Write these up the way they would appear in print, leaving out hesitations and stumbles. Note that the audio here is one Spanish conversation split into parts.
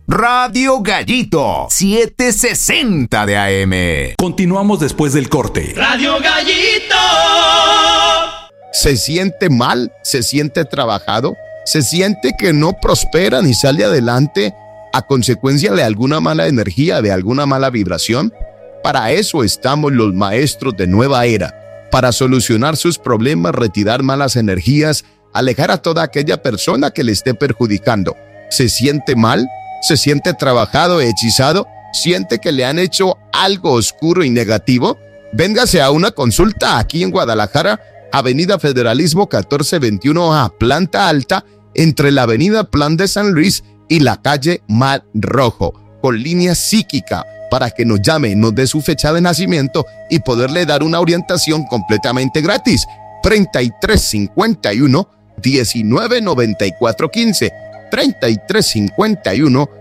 Radio Gallito, 760 de AM. Continuamos después del corte. Radio Gallito. ¿Se siente mal? ¿Se siente trabajado? ¿Se siente que no prospera ni sale adelante a consecuencia de alguna mala energía, de alguna mala vibración? Para eso estamos los maestros de Nueva Era, para solucionar sus problemas, retirar malas energías, alejar a toda aquella persona que le esté perjudicando. ¿Se siente mal? ¿Se siente trabajado, hechizado? ¿Siente que le han hecho algo oscuro y negativo? Véngase a una consulta aquí en Guadalajara, Avenida Federalismo 1421A, planta alta, entre la Avenida Plan de San Luis y la calle Mar Rojo, con línea psíquica, para que nos llame, nos dé su fecha de nacimiento y poderle dar una orientación completamente gratis. 3351 199415. 3351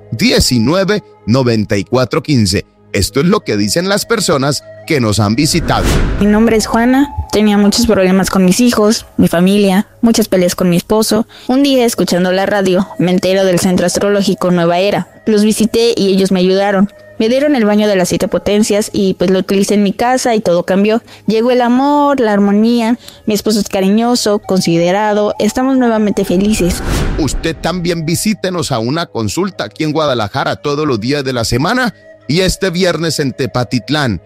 199415. Esto es lo que dicen las personas que nos han visitado. Mi nombre es Juana. Tenía muchos problemas con mis hijos, mi familia, muchas peleas con mi esposo. Un día, escuchando la radio, me entero del Centro Astrológico Nueva Era. Los visité y ellos me ayudaron. Me dieron el baño de las 7 potencias y pues lo utilicé en mi casa y todo cambió. Llegó el amor, la armonía, mi esposo es cariñoso, considerado, estamos nuevamente felices. Usted también visítenos a una consulta aquí en Guadalajara todos los días de la semana y este viernes en Tepatitlán.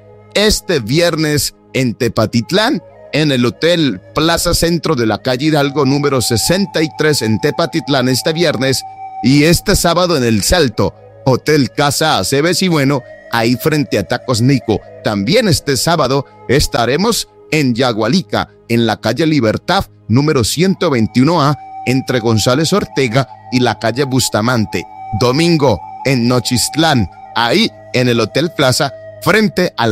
En el Hotel Plaza Centro de la calle Hidalgo número 63 en Tepatitlán este viernes, y este sábado en El Salto, Hotel Casa Aceves y Bueno, ahí frente a Tacos Nico. También este sábado estaremos en Yagualica, en la calle Libertad número 121A, entre González Ortega y la calle Bustamante. Domingo en Nochistlán, ahí en el Hotel Plaza, frente al